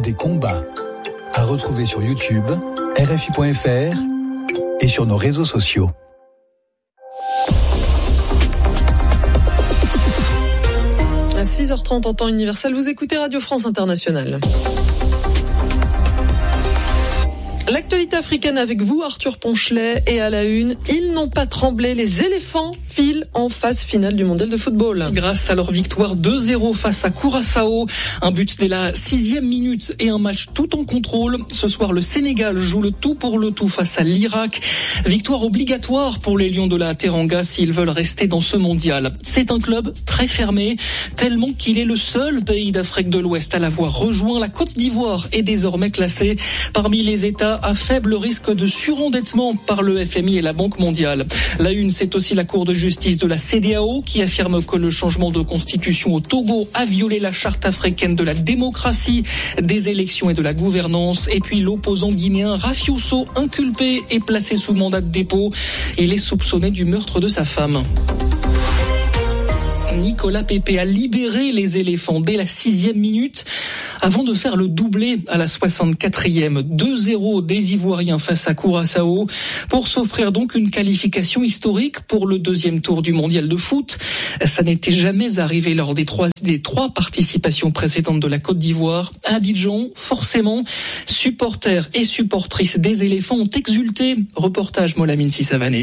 des combats. À retrouver sur YouTube, RFI.fr et sur nos réseaux sociaux. À 6h30 en temps universel, vous écoutez Radio France Internationale. L'actualité africaine avec vous, Arthur Ponchelet, et à la une, ils n'ont pas tremblé, les éléphants filent en phase finale du mondial de football. Grâce à leur victoire 2-0 face à Curaçao, un but dès la 6e minute et un match tout en contrôle. Ce soir, le Sénégal joue le tout pour le tout face à l'Irak. Victoire obligatoire pour les Lions de la Teranga s'ils veulent rester dans ce mondial. C'est un club très fermé, tellement qu'il est le seul pays d'Afrique de l'Ouest à l'avoir rejoint. La Côte d'Ivoire est désormais classée parmi les États à faible risque de surendettement par le FMI et la Banque mondiale. La une, c'est aussi la Cour de justice de la CEDEAO qui affirme que le changement de constitution au Togo a violé la charte africaine de la démocratie, des élections et de la gouvernance. Et puis l'opposant guinéen Rafioso, inculpé et placé sous mandat de dépôt. Il est soupçonné du meurtre de sa femme. Nicolas Pepe a libéré les éléphants dès la 6e minute avant de faire le doublé à la 64e. 2-0 des Ivoiriens face à Curaçao pour s'offrir donc une qualification historique pour le deuxième tour du mondial de foot. Ça n'était jamais arrivé lors des trois participations précédentes de la Côte d'Ivoire. À Abidjan, forcément, supporters et supportrices des éléphants ont exulté. Reportage Molamine Sissavané.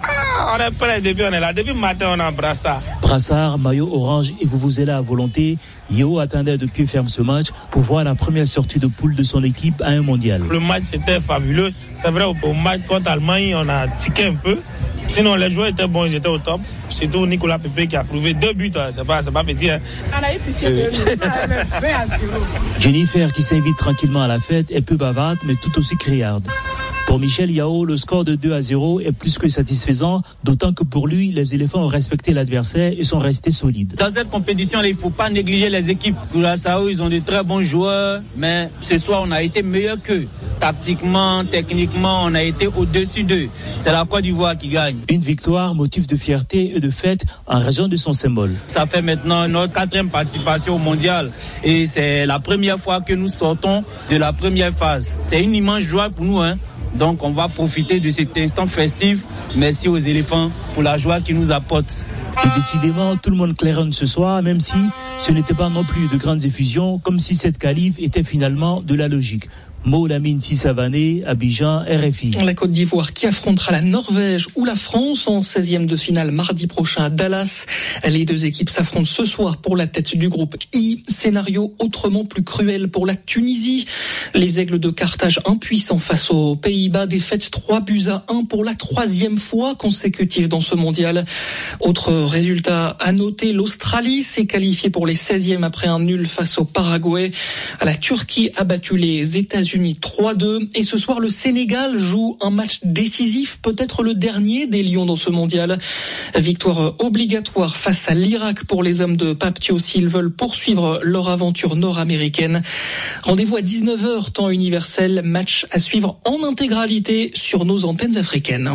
On est prêt depuis, on est là. Depuis le matin, on a brassard. Brassard, maillot orange et vuvuzela à volonté. Yeo attendait de pied ferme ce match pour voir la première sortie de poule de son équipe à un mondial. Le match était fabuleux. C'est vrai, au match contre l'Allemagne, on a tiqué un peu. Sinon, les joueurs étaient bons, ils étaient au top. Surtout Nicolas Pepe qui a prouvé 2 buts. C'est pas petit. Hein. On a eu pitié de lui. Jennifer, qui s'invite tranquillement à la fête, est peu bavarde, mais tout aussi criarde. Pour Michel Yao, le score de 2-0 est plus que satisfaisant, d'autant que pour lui, les éléphants ont respecté l'adversaire et sont restés solides. Dans cette compétition, il ne faut pas négliger les équipes. Curaçao, ils ont de très bons joueurs, mais ce soir, on a été meilleurs qu'eux. Tactiquement, techniquement, on a été au-dessus d'eux. C'est la Côte d'Ivoire qui gagne. Une victoire, motif de fierté et de fête en raison de son symbole. Ça fait maintenant notre 4e participation au mondial et c'est la première fois que nous sortons de la première phase. C'est une immense joie pour nous, hein. Donc on va profiter de cet instant festif. Merci aux éléphants pour la joie qu'ils nous apportent. Et décidément, tout le monde claironne ce soir, même si ce n'était pas non plus de grandes effusions, comme si cette qualif était finalement de la logique. Molamine Sissavané, Abidjan, RFI. La Côte d'Ivoire qui affrontera la Norvège ou la France en 16e de finale mardi prochain à Dallas. Les deux équipes s'affrontent ce soir pour la tête du groupe I. Scénario autrement plus cruel pour la Tunisie. Les Aigles de Carthage impuissants face aux Pays-Bas. Défaite 3-1 pour la 3e fois consécutive dans ce mondial. Autre résultat à noter, l'Australie s'est qualifiée pour les 16e après un nul face au Paraguay. La Turquie a battu les États-Unis 3-2 et ce soir le Sénégal joue un match décisif, peut-être le dernier des Lions dans ce mondial. Victoire obligatoire face à l'Irak pour les hommes de Paptio s'ils veulent poursuivre leur aventure nord-américaine. Rendez-vous à 19h temps universel, match à suivre en intégralité sur nos antennes africaines.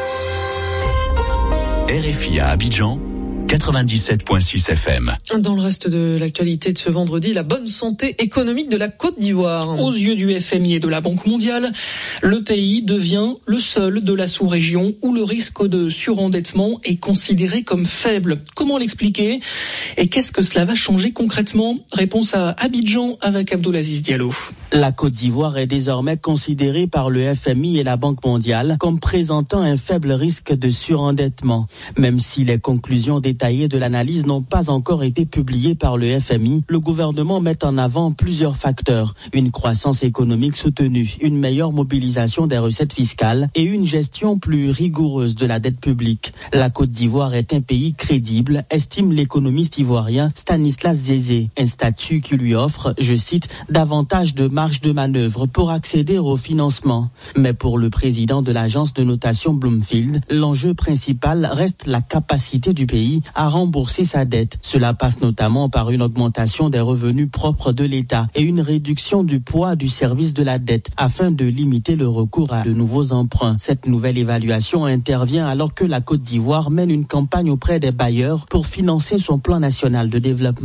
RFI à Abidjan 97.6 FM. Dans le reste de l'actualité de ce vendredi, la bonne santé économique de la Côte d'Ivoire. Aux yeux du FMI et de la Banque mondiale, le pays devient le seul de la sous-région où le risque de surendettement est considéré comme faible. Comment l'expliquer ? Et qu'est-ce que cela va changer concrètement ? Réponse à Abidjan avec Abdoulaziz Diallo. La Côte d'Ivoire est désormais considérée par le FMI et la Banque mondiale comme présentant un faible risque de surendettement. Même si les conclusions détaillées de l'analyse n'ont pas encore été publiées par le FMI, le gouvernement met en avant plusieurs facteurs. Une croissance économique soutenue, une meilleure mobilisation des recettes fiscales et une gestion plus rigoureuse de la dette publique. La Côte d'Ivoire est un pays crédible, estime l'économiste ivoirien Stanislas Zézé. Un statut qui lui offre, je cite, davantage de marge de manœuvre pour accéder au financement. Mais pour le président de l'agence de notation Bloomfield, l'enjeu principal reste la capacité du pays à rembourser sa dette. Cela passe notamment par une augmentation des revenus propres de l'État et une réduction du poids du service de la dette afin de limiter le recours à de nouveaux emprunts. Cette nouvelle évaluation intervient alors que la Côte d'Ivoire mène une campagne auprès des bailleurs pour financer son plan national de développement.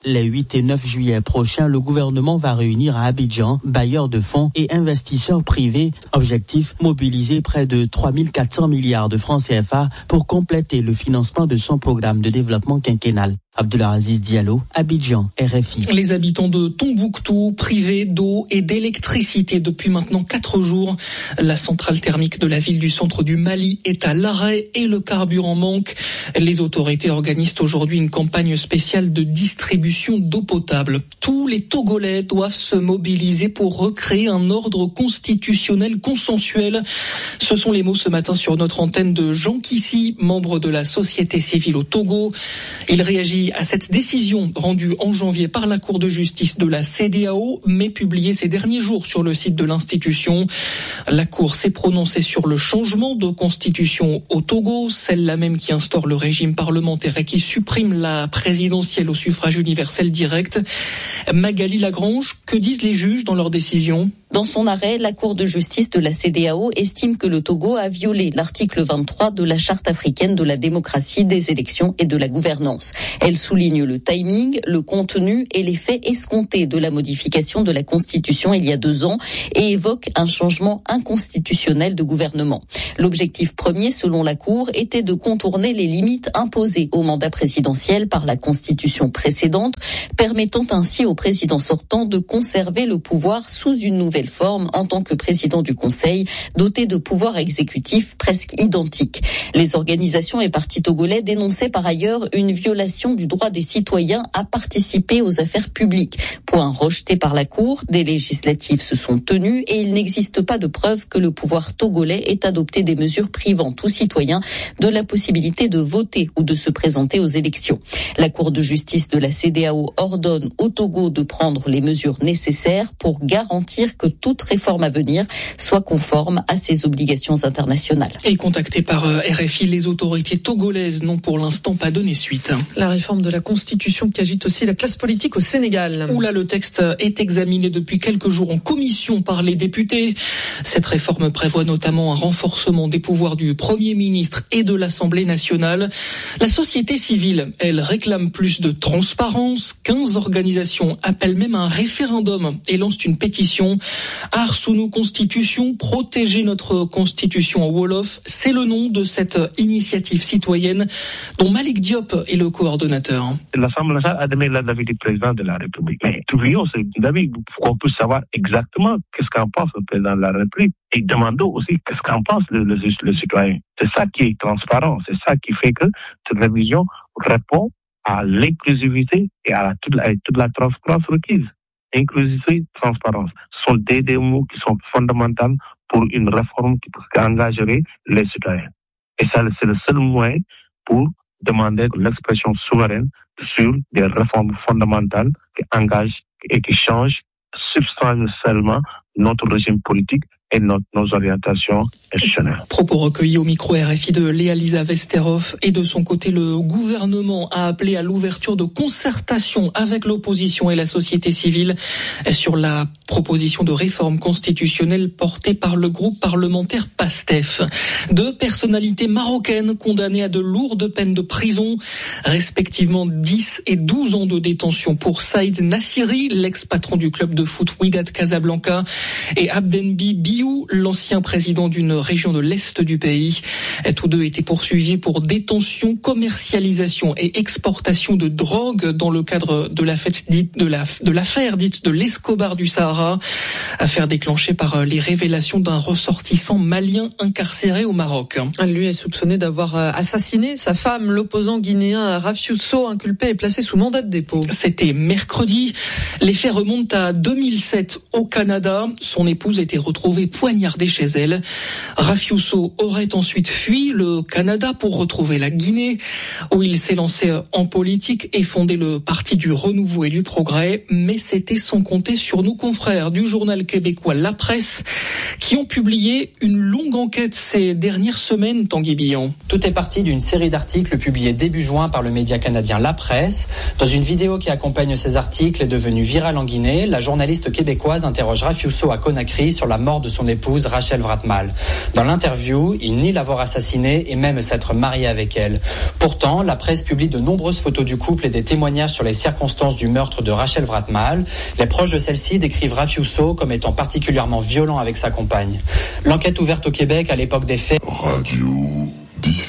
Les 8 et 9 juillet prochains, le gouvernement va réunir à Abidjan bailleurs de fonds et investisseurs privés. Objectif, mobiliser près de 3400 milliards de francs CFA pour compléter le financement de son programme de développement quinquennal. Abdulaziz Diallo, Abidjan, RFI. Les habitants de Tombouctou, privés d'eau et d'électricité depuis maintenant 4 jours. La centrale thermique de la ville du centre du Mali est à l'arrêt et le carburant manque. Les autorités organisent aujourd'hui une campagne spéciale de distribution d'eau potable. Tous les Togolais doivent se mobiliser pour recréer un ordre constitutionnel consensuel. Ce sont les mots ce matin sur notre antenne de Jean Kissi, membre de la société civile au Togo. Il réagit à cette décision rendue en janvier par la Cour de justice de la CEDEAO, mais publiée ces derniers jours sur le site de l'institution. La Cour s'est prononcée sur le changement de constitution au Togo, celle-là même qui instaure le régime parlementaire et qui supprime la présidentielle au suffrage universel direct. Magali Lagrange, que disent les juges dans leur décision ? Dans son arrêt, la Cour de justice de la CEDEAO estime que le Togo a violé l'article 23 de la Charte africaine de la démocratie, des élections et de la gouvernance. Elle souligne le timing, le contenu et les faits escomptés de la modification de la Constitution il y a 2 ans et évoque un changement inconstitutionnel de gouvernement. L'objectif premier, selon la Cour, était de contourner les limites imposées au mandat présidentiel par la Constitution précédente, permettant ainsi au président sortant de conserver le pouvoir sous une nouvelle forme en tant que président du Conseil, doté de pouvoirs exécutifs presque identiques. Les organisations et partis togolais dénonçaient par ailleurs une violation du droit des citoyens à participer aux affaires publiques. Point rejeté par la Cour, des législatives se sont tenues et il n'existe pas de preuve que le pouvoir togolais ait adopté des mesures privant tout citoyen de la possibilité de voter ou de se présenter aux élections. La Cour de justice de la CEDEAO ordonne au Togo de prendre les mesures nécessaires pour garantir que toute réforme à venir soit conforme à ses obligations internationales. Et contacté par RFI, les autorités togolaises n'ont pour l'instant pas donné suite. La réforme de la Constitution qui agite aussi la classe politique au Sénégal. Où là, le texte est examiné depuis quelques jours en commission par les députés. Cette réforme prévoit notamment un renforcement des pouvoirs du Premier ministre et de l'Assemblée nationale. La société civile, elle réclame plus de transparence. 15 organisations appellent même un référendum et lancent une pétition. Aar Sunu Constitution, protéger notre Constitution en Wolof, c'est le nom de cette initiative citoyenne dont Malik Diop est le coordonnateur. L'Assemblée nationale a donné l'avis du président de la République. Mais publions ce avis pour qu'on puisse savoir exactement qu'est-ce qu'en pense le président de la République et demandons aussi qu'est-ce qu'en pense le citoyen. C'est ça qui est transparent, c'est ça qui fait que cette révision répond à l'inclusivité et à toute la transparence requise. Inclusivité, transparence sont des mots qui sont fondamentaux pour une réforme qui engagerait les citoyens. Et ça, c'est le seul moyen pour demander l'expression souveraine sur des réformes fondamentales qui engagent et qui changent substantiellement notre régime politique et nos orientations institutionnelles. Propos recueillis au micro RFI de Léa-Lisa Vesterhoff. Et de son côté, le gouvernement a appelé à l'ouverture de concertations avec l'opposition et la société civile sur la proposition de réforme constitutionnelle portée par le groupe parlementaire PASTEF. 2 personnalités marocaines condamnées à de lourdes peines de prison, respectivement 10 et 12 ans de détention pour Saïd Nassiri, l'ex-patron du club de foot Wydad Casablanca, et Abdenbi Biou, l'ancien président d'une région de l'Est du pays. Tous 2 étaient poursuivis pour détention, commercialisation et exportation de drogue dans le cadre de l'affaire dite de l'Escobar du Sahara, affaire déclenchée par les révélations d'un ressortissant malien incarcéré au Maroc. Lui est soupçonné d'avoir assassiné sa femme. L'opposant guinéen Raffiusso, inculpé, est placé sous mandat de dépôt. C'était mercredi. Les faits remontent à 2007 au Canada. Son épouse était retrouvée poignardée chez elle. Raffiusso aurait ensuite fui le Canada pour retrouver la Guinée, où il s'est lancé en politique et fondé le Parti du Renouveau et du Progrès. Mais c'était sans compter sur nos confrères du journal québécois La Presse, qui ont publié une longue enquête ces dernières semaines, Tanguy Billon. Tout est parti d'une série d'articles publiés début juin par le média canadien La Presse. Dans une vidéo qui accompagne ces articles et devenue virale en Guinée, la journaliste québécoise interroge Raffiusso à Conakry sur la mort de son son épouse Rachel Wratmal. Dans l'interview, il nie l'avoir assassinée et même s'être marié avec elle. Pourtant, la presse publie de nombreuses photos du couple et des témoignages sur les circonstances du meurtre de Rachel Wratmal. Les proches de celle-ci décrivent Rafiuso comme étant particulièrement violent avec sa compagne. L'enquête ouverte au Québec à l'époque des faits. Radio 10.